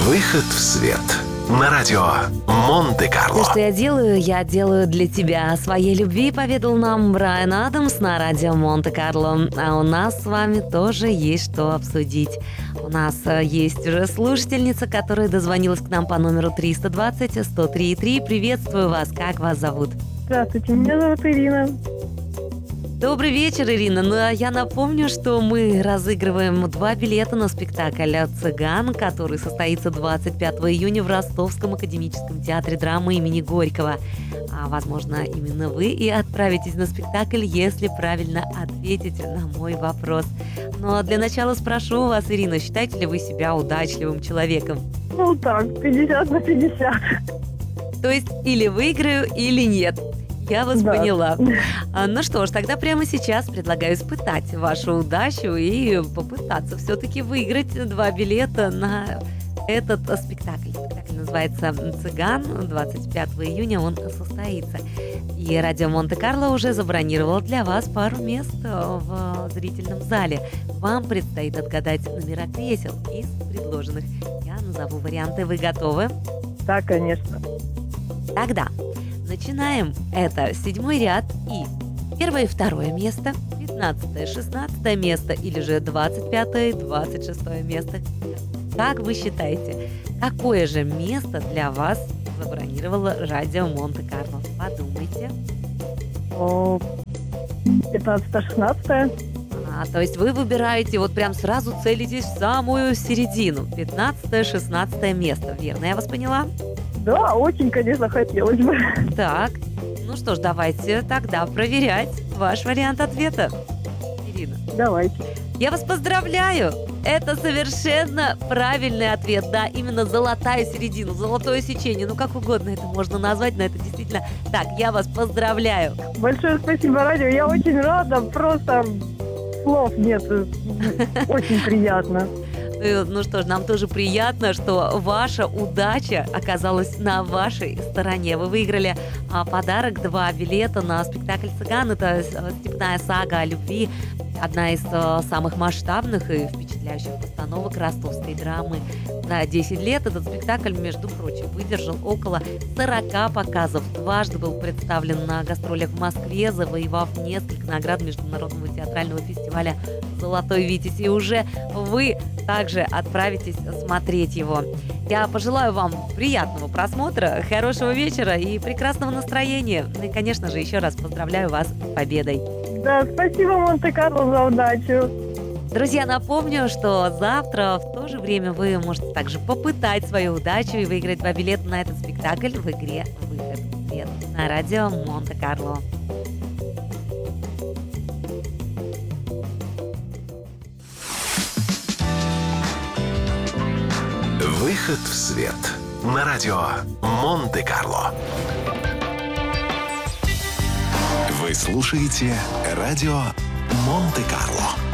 Выход в свет на радио Монте-Карло. Все, что я делаю для тебя. О своей любви поведал нам Брайан Адамс на радио Монте-Карло. А у нас с вами тоже есть что обсудить. У нас есть уже слушательница, которая дозвонилась к нам по номеру 320-103-3. Приветствую вас. Как вас зовут? Здравствуйте, меня зовут Ирина. Добрый вечер, Ирина. Ну, а я напомню, что мы разыгрываем 2 билета на спектакль «Цыган», который состоится 25 июня в Ростовском академическом театре драмы имени Горького. А, возможно, именно вы и отправитесь на спектакль, если правильно ответите на мой вопрос. Но для начала спрошу вас, Ирина, считаете ли вы себя удачливым человеком? Ну так, 50 на 50. То есть или выиграю, или нет. Я вас Да. поняла. Ну что ж, тогда прямо сейчас предлагаю испытать вашу удачу и попытаться все-таки выиграть 2 билета на этот спектакль. Спектакль называется «Цыган». 25 июня он состоится. И радио Монте-Карло уже забронировало для вас пару мест в зрительном зале. Вам предстоит отгадать номера кресел из предложенных. Я назову варианты. Вы готовы? Да, конечно. Тогда начинаем. Это 7-й ряд и 1 и 2 место, 15-е, 16 место или же 25-е, 26 место. Как вы считаете, какое же место для вас забронировало радио Монте-Карло? Подумайте. 15-16. То есть вы выбираете, вот прям сразу целитесь в самую середину. 15-е, 16 место. Верно, я вас поняла? Да, очень, конечно, хотелось бы. Так, ну что ж, давайте тогда проверять ваш вариант ответа. Ирина. Давайте. Я вас поздравляю! Это совершенно правильный ответ. Да, именно золотая середина, золотое сечение. Ну, как угодно это можно назвать, но это действительно так. Я вас поздравляю. Большое спасибо, радио. Я очень рада, просто слов нет. Очень приятно. Ну что ж, нам тоже приятно, что ваша удача оказалась на вашей стороне. Вы выиграли подарок, 2 билета на спектакль «Цыган». Это степная сага о любви. Одна из самых масштабных и впечатляющих постановок ростовской драмы. За 10 лет этот спектакль, между прочим, выдержал около 40 показов. Дважды был представлен на гастролях в Москве, завоевав несколько наград Международного театрального фестиваля «Золотой Витязь». И уже вы также отправитесь смотреть его. Я пожелаю вам приятного просмотра, хорошего вечера и прекрасного настроения. Ну и, конечно же, еще раз поздравляю вас с победой. Да, спасибо, Монте-Карло, за удачу. Друзья, напомню, что завтра в то же время вы можете также попытать свою удачу и выиграть 2 билета на этот спектакль в игре «Выход в свет» на радио Монте-Карло. Выход в свет на радио Монте-Карло. Вы слушаете радио Монте-Карло.